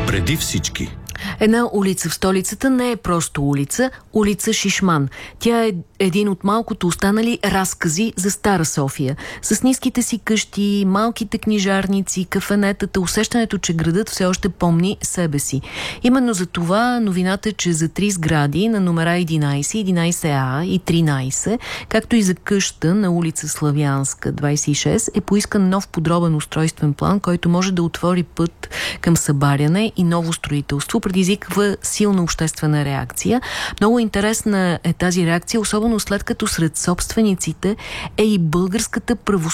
Преди всички. Една улица в столицата не е просто улица, улица Шишман. Тя е един от малкото останали разкази за Стара София. С ниските си къщи, малките книжарници, кафенетата, усещането, че градът все още помни себе си. Именно за това новината е, че за 3 сгради на номера 11, 11А и 13, както и за къща на улица Славянска 26, е поискан нов подробен устройствен план, който може да отвори път към събаряне и ново строителство. Предизвиква силна обществена реакция. Много интересна е тази реакция, особено след като сред собствениците е и българската православна